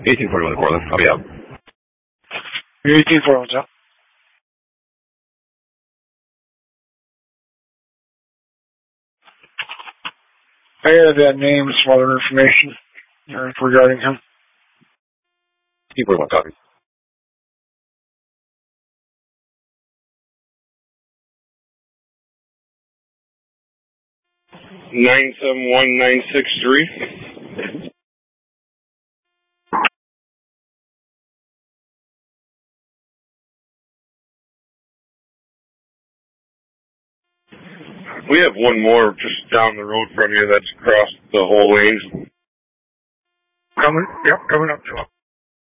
1841 Portland. I'll be out. 1841's out. I added that name and some other information regarding him. 1841 copy. $971-963. We have one more just down the road from you that's across the whole lane. Coming up to him.